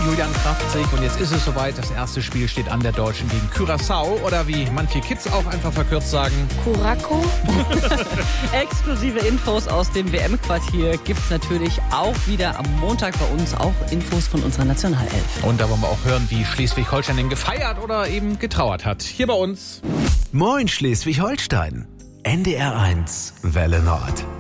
Julian Kraftzig. Und jetzt ist es soweit, das erste Spiel steht an, der Deutschen gegen Curaçao. Oder wie manche Kids auch einfach verkürzt sagen, Curacao. Exklusive Infos aus dem WM-Quartier gibt's natürlich auch wieder am Montag bei uns. Auch Infos von unserer Nationalelf. und da wollen wir auch hören, wie Schleswig-Holstein den gefeiert oder eben getrauert hat. Hier bei uns. Moin Schleswig-Holstein. NDR 1 Welle Nord.